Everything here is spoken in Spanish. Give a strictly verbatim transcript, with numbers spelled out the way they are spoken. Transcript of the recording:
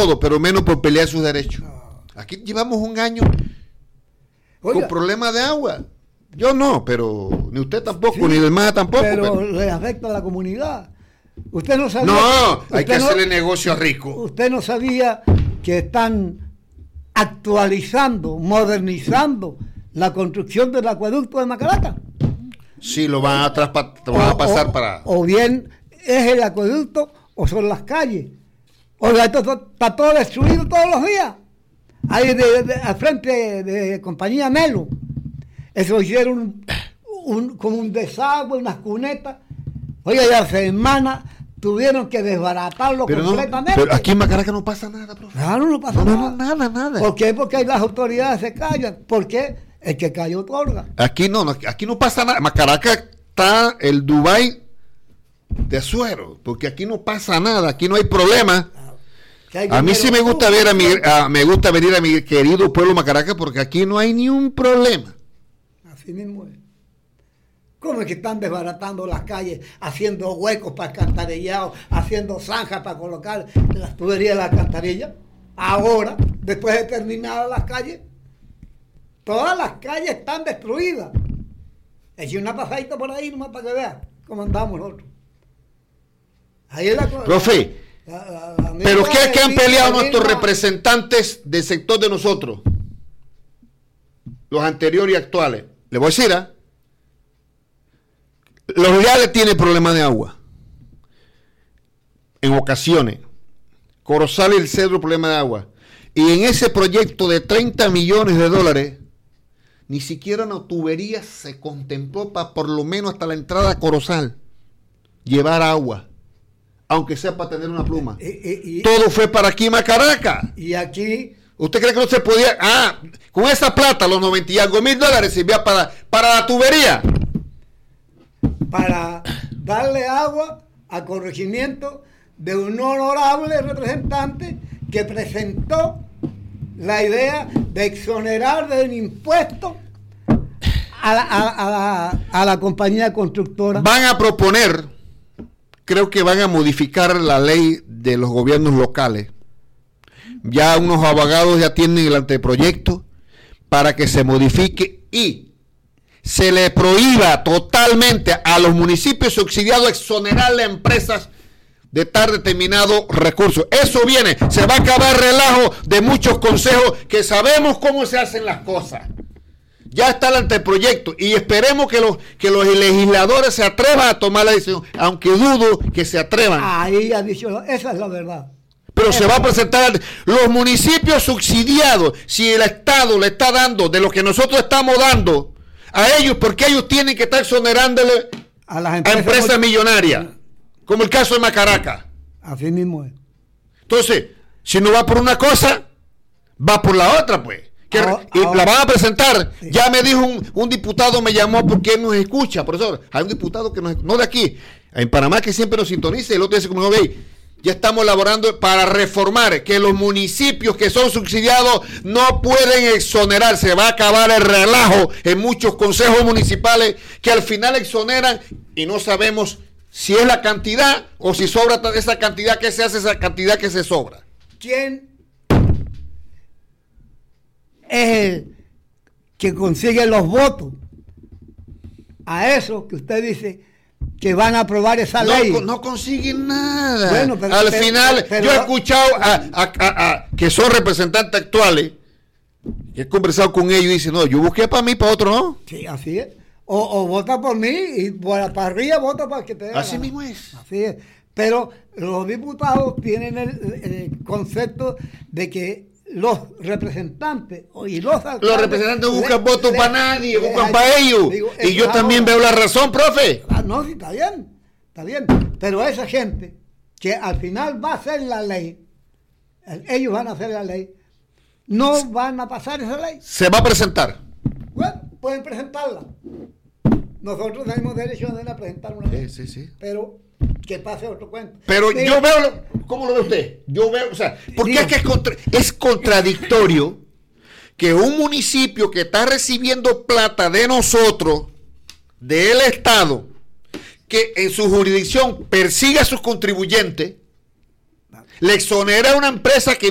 todo, pero menos por pelear sus derechos. Aquí llevamos un año Oiga, con problemas de agua. Yo no, pero ni usted tampoco, sí, ni el M A tampoco. Pero, pero le afecta a la comunidad. Usted no sabía. No, hay que no, hacerle negocio rico. Usted no sabía que están actualizando, modernizando la construcción del acueducto de Macaraca. Sí, lo van a, traspa, lo van a pasar o, para... O bien es el acueducto o son las calles. Oiga, esto está todo destruido todos los días. Ahí de, de, al frente de, de compañía Melo. Eso hicieron un, un, como un desagüe, unas cunetas. Oiga, ya semanas tuvieron que desbaratarlo pero completamente. No, pero aquí en Macaraca no pasa nada, profe. Claro, no pasa no, nada. No, nada, nada. ¿Por qué? Porque las autoridades se callan. ¿Por qué? El que cayó otorga. Aquí no, no, aquí no pasa nada. Macaraca está el Dubái de Azuero, porque aquí no pasa nada, aquí no hay problema. A mí sí me gusta ver a mi, a, me gusta venir a mi querido pueblo Macaraca, porque aquí no hay ni un problema. Así mismo es. ¿Cómo es que están desbaratando las calles, haciendo huecos para alcantarillado, haciendo zanjas para colocar las tuberías de la alcantarilla? Ahora, después de terminar las calles, todas las calles están destruidas. Eché una pasadita por ahí nomás para que vean cómo andamos nosotros. Ahí es la cosa. Profe, la, la, la pero ¿qué es que han peleado nuestros representantes del sector de nosotros? Los anteriores y actuales. Le voy a decir, ¿ah? ¿eh? Los reales tienen problemas de agua. En ocasiones. Corozal y el Cedro, problema de agua. Y en ese proyecto de treinta millones de dólares, ni siquiera una tubería se contempló para por lo menos hasta la entrada a Corozal llevar agua, aunque sea para tener una pluma. Y, y, y, Todo fue para aquí, Macaraca. Y aquí... ¿Usted cree que no se podía? Ah, con esa plata, los noventa y algo mil dólares servía para, para la tubería. Para darle agua al corregimiento de un honorable representante que presentó la idea de exonerar del impuesto a la, a, a, la, a la compañía constructora. Van a proponer, creo que van a modificar la ley de los gobiernos locales. Ya unos abogados ya tienen el anteproyecto para que se modifique y se le prohíba totalmente a los municipios subsidiados exonerarle a empresas de tal determinado recurso. Eso viene, se va a acabar el relajo de muchos consejos que sabemos cómo se hacen las cosas. Ya está el anteproyecto y esperemos que los, que los legisladores se atrevan a tomar la decisión, aunque dudo que se atrevan. Ahí ha dicho, esa es la verdad. Pero esa se va a presentar los municipios subsidiados, si el Estado le está dando de lo que nosotros estamos dando a ellos, porque ellos tienen que estar exonerándole a las empresas, a empresas millonarias, como el caso de Macaraca. Así mismo es. Entonces, si no va por una cosa, va por la otra, pues. Que, ahora, y ahora, la van a presentar. Sí. Ya me dijo un, un diputado, me llamó porque él nos escucha, profesor. Hay un diputado que nos, no de aquí, en Panamá, que siempre nos sintoniza, y el otro dice, como no veis, ya estamos elaborando para reformar que los municipios que son subsidiados no pueden exonerarse. Va a acabar el relajo en muchos consejos municipales que al final exoneran y no sabemos si es la cantidad o si sobra esa cantidad, que se hace esa cantidad que se sobra. ¿Quién es el que consigue los votos a eso que usted dice que van a aprobar esa no, ley? No consiguen nada. Bueno, pero, Al pero, final, pero, yo he escuchado a, a, a, a que son representantes actuales, he conversado con ellos y dicen, no, yo busqué para mí, para otro no. Sí, así es. O, o vota por mí y para, para arriba vota para que te dé. Así mismo es. Así es. Pero los diputados tienen el, el concepto de que los representantes y los alcaldes, los representantes buscan le, votos le, para nadie, le, buscan le, para ellos. Digo, y yo claro, también veo la razón, profe. Ah, no, sí, está bien, está bien. Pero esa gente que al final va a hacer la ley, ellos van a hacer la ley, no van a pasar esa ley. Se va a presentar. Bueno, pueden presentarla. Nosotros tenemos derecho a presentar una ley. Sí, sí, sí. Pero que pase otro cuento. Pero sí. yo veo, lo, ¿cómo lo ve usted? Yo veo, o sea, porque Digo, es que es, contra, es contradictorio que un municipio que está recibiendo plata de nosotros, del Estado, que en su jurisdicción persiga a sus contribuyentes, le exonera a una empresa que